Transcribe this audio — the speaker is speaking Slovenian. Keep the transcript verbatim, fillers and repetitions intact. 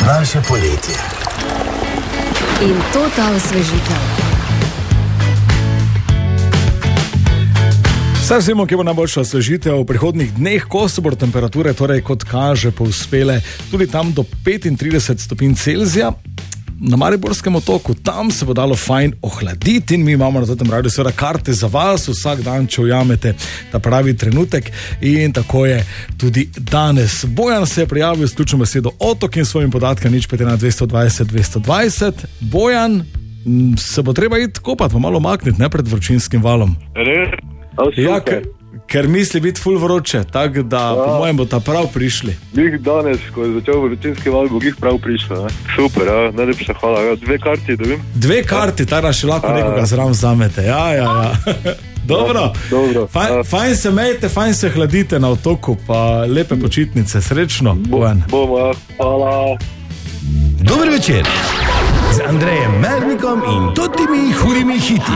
naše poletje. In to ta osvežitev. Saj vsemo, ki bo najboljša osvežitev v prihodnih dneh, ko se bodo temperature, torej kot kaže, povzpele tudi tam do petintrideset stopinj Celzija. Na Mariborskem otoku, tam se bo dalo fajn ohladiti in mi imamo na tem radiju seveda karte za vas, vsak dan, če ujamete ta pravi trenutek, in tako je tudi danes. Bojan se je prijavil s ključno besedo otok in svojim podatkom nič pet ena dvesto dvajset dvesto dvajset. Bojan, se bo treba iti kopati, pa malo makniti, ne, pred vročinskim valom. Res? Ja, ker, ker misli biti ful vroče, tako da ja. Po mojem bo ta prav prišli. Glih danes, ko je začel vročinski val, bo glih prav prišlo, ne? Super, ja, najlepša hvala. Ja, dve karti dobim. Dve karti, tako še lahko nekoga zraven vzamete. Ja, ja, ja. Dobro, Dobro. Fajn, Ja. fajn se mejte, fajn se hladite na otoku, pa lepe počitnice, srečno. Bojan. Bomo, ja. Hvala. Dober večer z Andrejem Mernikom in totimi hudimi hiti.